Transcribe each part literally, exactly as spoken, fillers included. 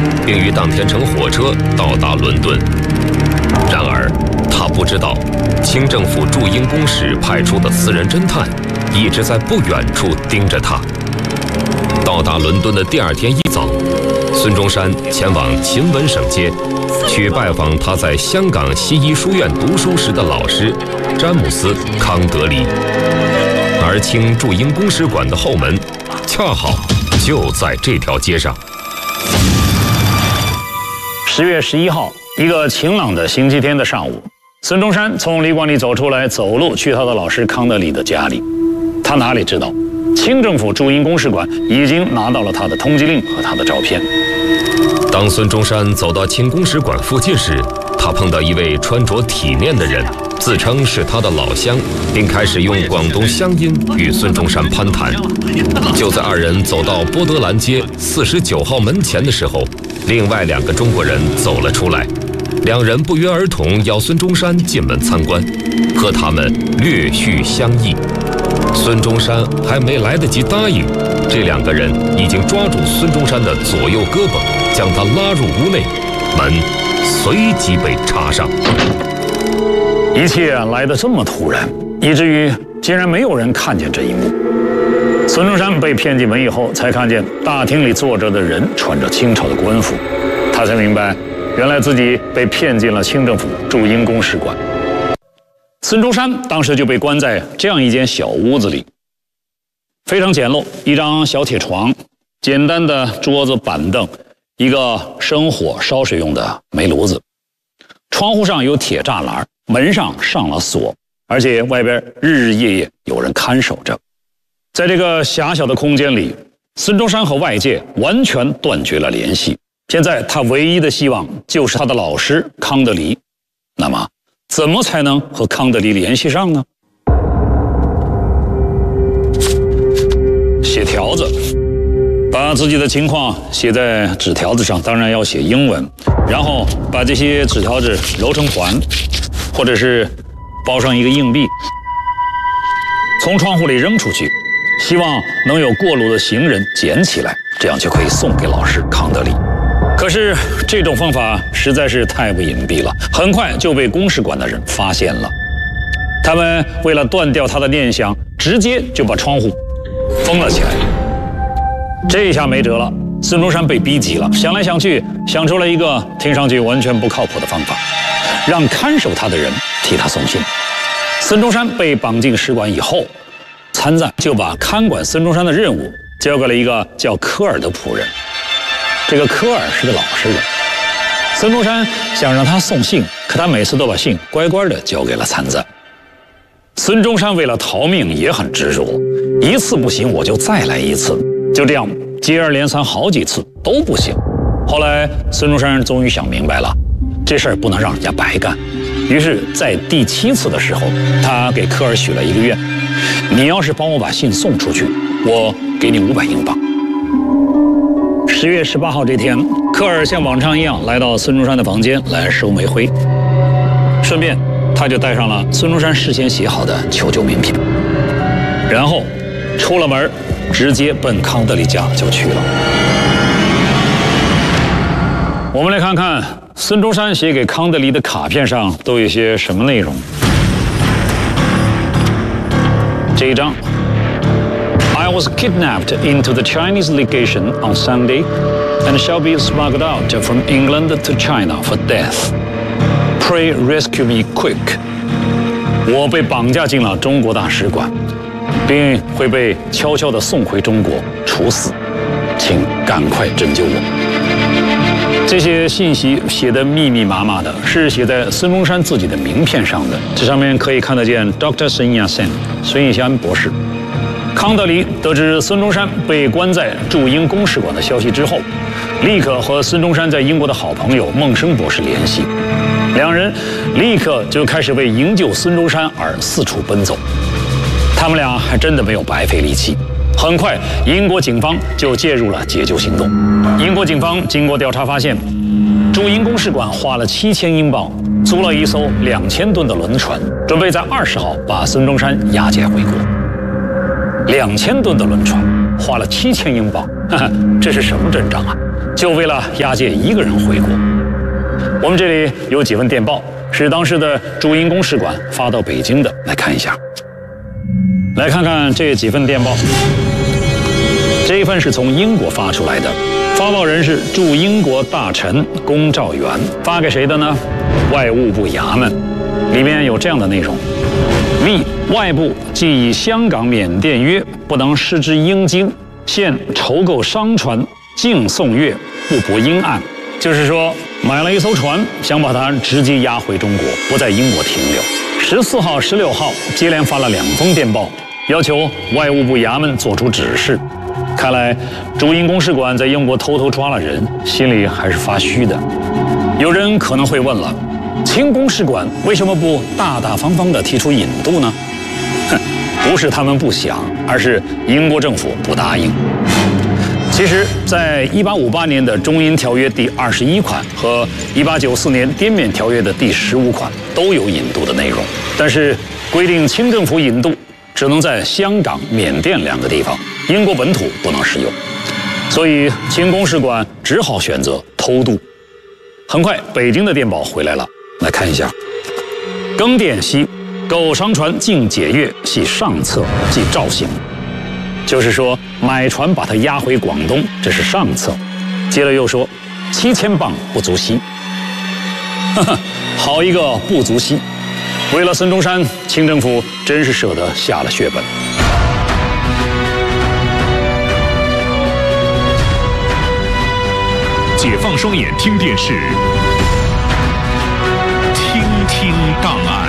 并于当天乘火车到达伦敦。然而，他不知道，清政府驻英公使派出的私人侦探一直在不远处盯着他。到达伦敦的第二天一早，孙中山前往秦文省街，去拜访他在香港西医书院读书时的老师詹姆斯·康德黎。而清驻英公使馆的后门，恰好就在这条街上。 十月十一号，一个晴朗的星期天的上午，孙中山从旅馆里走出来，走路去他的老师康德黎的家里。他哪里知道，清政府驻英公使馆已经拿到了他的通缉令和他的照片。 当孙中山走到清公使馆附近时，他碰到一位穿着体面的人，自称是他的老乡，并开始用广东乡音与孙中山攀谈。就在二人走到波德兰街四十九号门前的时候，另外两个中国人走了出来，两人不约而同邀孙中山进门参观，和他们略叙相议。孙中山还没来得及答应，这两个人已经抓住孙中山的左右胳膊，将他拉入屋内，门随即被插上。 一切来得这么突然，以至于竟然没有人看见这一幕。孙中山被骗进门以后，才看见大厅里坐着的人穿着清朝的官服，他才明白，原来自己被骗进了清政府驻英公使馆。孙中山当时就被关在这样一间小屋子里，非常简陋，一张小铁床，简单的桌子板凳，一个生火烧水用的煤炉子，窗户上有铁栅栏，门上上了锁，而且外边日日夜夜有人看守着。在这个狭小的空间里，孙中山和外界完全断绝了联系。现在他唯一的希望就是他的老师康德黎。那么怎么才能和康德黎联系上呢？写条子，把自己的情况写在纸条子上，当然要写英文，然后把这些纸条子揉成团，或者是包上一个硬币，从窗户里扔出去，希望能有过路的行人捡起来，这样就可以送给老师康德黎。可是这种方法实在是太不隐蔽了，很快就被公使馆的人发现了。他们为了断掉他的念想，直接就把窗户封了起来。这一下没辙了，孙中山被逼急了，想来想去，想出了一个听上去完全不靠谱的方法，让看守他的人替他送信。孙中山被绑进使馆以后，参赞就把看管孙中山的任务交给了一个叫科尔的仆人。这个科尔是个老实人，孙中山想让他送信，可他每次都把信乖乖地交给了参赞。孙中山为了逃命也很执着，一次不行我就再来一次，就这样接二连三好几次都不行。后来孙中山终于想明白了，这事儿不能让人家白干，于是在第七次的时候，他给科尔许了一个愿，你要是帮我把信送出去，我给你五百英镑。十月十八号这天，科尔像往常一样来到孙中山的房间来收煤灰，顺便他就带上了孙中山事先写好的求救名片，然后出了门，直接奔康德黎家就去了。我们来看看孙中山写给康德黎的卡片上都有些什么内容。这一张，I was kidnapped into the Chinese legation on Sunday and shall be smuggled out from England to China for death. Pray rescue me quick. 我被绑架进了中国大使馆，并会被悄悄地送回中国处死，请赶快拯救我。这些信息写得密密麻麻的，是写在孙中山自己的名片上的。这上面可以看得见 Doctor Sun Yat-sen 孙逸仙博士。康德黎得知孙中山被关在驻英公使馆的消息之后，立刻和孙中山在英国的好朋友孟生博士联系，两人立刻就开始为营救孙中山而四处奔走。他们俩还真的没有白费力气。很快，英国警方就介入了解救行动。英国警方经过调查发现，驻英公使馆花了七千英镑租了一艘两千吨的轮船，准备在二十号把孙中山押解回国。两千吨的轮船花了七千英镑，哈哈，这是什么阵仗啊？ 就为了押解一个人回国。我们这里有几份电报，是当时的驻英公使馆发到北京的，来看一下。来看看这几份电报。这一份是从英国发出来的，发报人是驻英国大臣龚兆元，发给谁的呢？外务部衙门。里面有这样的内容：历外部既以香港、缅甸约不能施之英经，现筹购商船径送粤，不泊英岸。就是说，买了一艘船，想把它直接押回中国，不在英国停留。十四号、十六号接连发了两封电报，要求外务部衙门做出指示。看来驻英公使馆在英国偷偷抓了人，心里还是发虚的。有人可能会问了，清公使馆为什么不大大方方地提出引渡呢？哼，不是他们不想，而是英国政府不答应。其实，在一八五八年的中英条约第二十一款和一八九四年滇缅条约的第十五款都有引渡的内容，但是规定清政府引渡只能在香港、缅甸两个地方，英国本土不能使用，所以清公使馆只好选择偷渡。很快，北京的电报回来了，来看一下。更电析，购商船径解粤系上策，即赵行。就是说，买船把它押回广东，这是上策。接着又说，七千镑不足惜。呵呵，好一个不足惜！为了孙中山，清政府真是舍得下了血本。 解放双眼听电视，听听档案。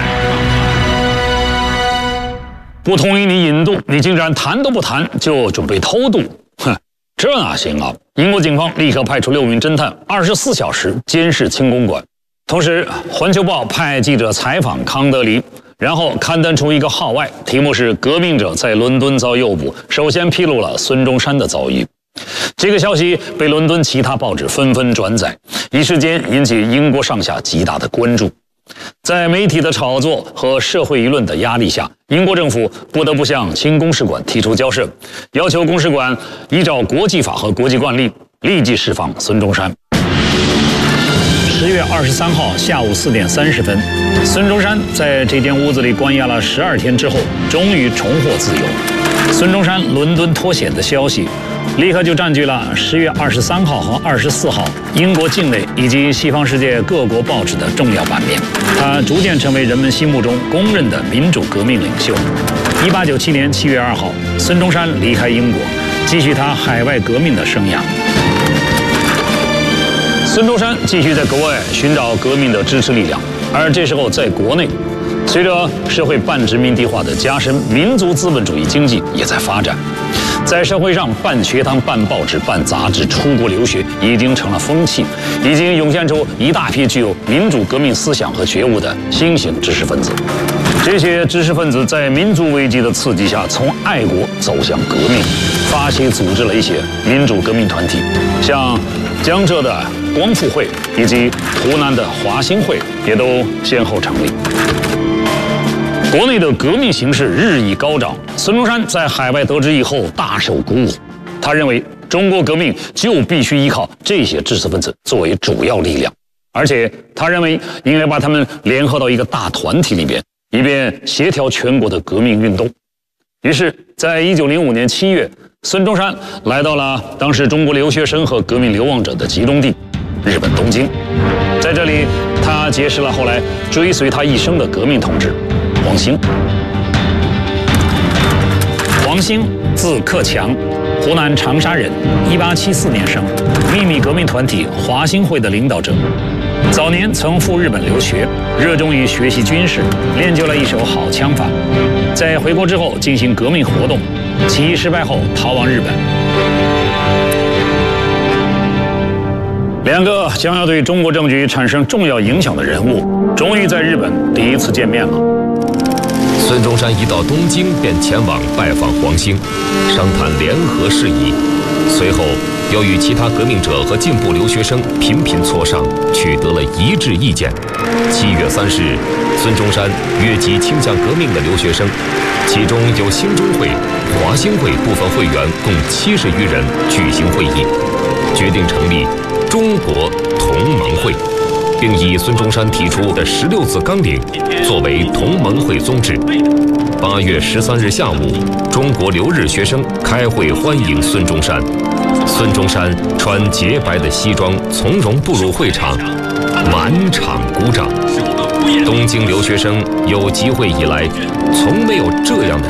不同意你引渡，你竟然谈都不谈就准备偷渡，哼，这哪行啊！英国警方立刻派出六名侦探，二十四小时监视清公馆。同时，《环球报》派记者采访康德黎，然后刊登出一个号外，题目是“革命者在伦敦遭诱捕”，首先披露了孙中山的遭遇。这个消息被伦敦其他报纸纷纷转载，一时间引起英国上下极大的关注。在媒体的炒作和社会舆论的压力下，英国政府不得不向清公使馆提出交涉，要求公使馆依照国际法和国际惯例立即释放孙中山。十月二十三号下午四点三十分，孙中山在这间屋子里关押了十二天之后，终于重获自由。孙中山伦敦脱险的消息立刻就占据了十月二十三号和二十四号英国境内以及西方世界各国报纸的重要版面。他逐渐成为人们心目中公认的民主革命领袖。一八九七年七月二号，孙中山离开英国，继续他海外革命的生涯。孙中山继续在国外寻找革命的支持力量，而这时候在国内，随着社会半殖民地化的加深，民族资本主义经济也在发展。在社会上，办学堂、办报纸、办杂志、出国留学已经成了风气，已经涌现出一大批具有民主革命思想和觉悟的新型知识分子。这些知识分子在民族危机的刺激下，从爱国走向革命，发起组织了一些民主革命团体，像江浙的光复会以及湖南的华兴会也都先后成立。国内的革命形势日益高涨，孙中山在海外得知以后大受鼓舞。他认为中国革命就必须依靠这些知识分子作为主要力量，而且他认为应该把他们联合到一个大团体里边，以便协调全国的革命运动。于是，在一九零五年七月，孙中山来到了当时中国留学生和革命流亡者的集中地——日本东京。在这里，他结识了后来追随他一生的革命同志黄兴。黄兴字克强，湖南长沙人，一八七四年生，秘密革命团体华兴会的领导者。早年曾赴日本留学，热衷于学习军事，练就了一手好枪法。在回国之后进行革命活动，起义失败后逃往日本。两个将要对中国政局产生重要影响的人物，终于在日本第一次见面了。 孙中山一到东京便前往拜访黄兴，商谈联合事宜。随后又与其他革命者和进步留学生频频磋商，取得了一致意见。七月三十日，孙中山约集倾向革命的留学生，其中有兴中会、华兴会部分会员共七十余人举行会议。 决定成立中国同盟会，并以孙中山提出的十六字纲领作为同盟会宗旨。八月十三日下午，中国留日学生开会欢迎孙中山。孙中山穿洁白的西装，从容步入会场，满场鼓掌。东京留学生有集会以来，从没有这样的